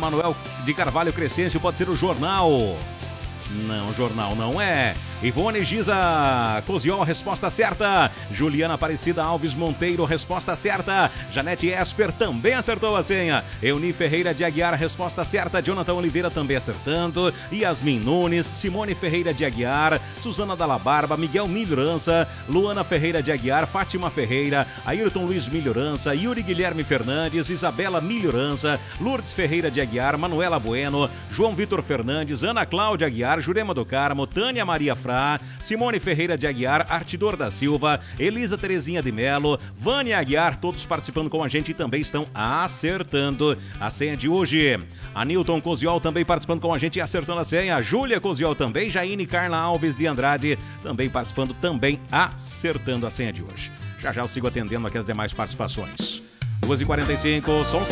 Manuel de Carvalho Crescêncio, pode ser o jornal. Não, jornal não é. Ivone Giza Coziol, resposta certa. Juliana Aparecida Alves Monteiro, resposta certa. Janete Esper também acertou a senha. Euni Ferreira de Aguiar, resposta certa. Jonathan Oliveira também acertando. Yasmin Nunes, Simone Ferreira de Aguiar, Suzana Dalla Barba, Miguel Melhorança, Luana Ferreira de Aguiar, Fátima Ferreira, Ayrton Luiz Melhorança, Yuri Guilherme Fernandes, Isabela Melhorança, Lourdes Ferreira de Aguiar, Manuela Bueno, João Vitor Fernandes, Ana Cláudia Aguiar, Jurema do Carmo, Tânia Maria Fra, Simone Ferreira de Aguiar, Artidor da Silva, Elisa Terezinha de Melo, Vânia Aguiar, todos participando com a gente e também estão acertando a senha de hoje. A Nilton Coziol também participando com a gente e acertando a senha. A Júlia Coziol também, Jaine Carla Alves de Andrade também participando, também acertando a senha de hoje. Já já eu sigo atendendo aqui as demais participações. 2h45, som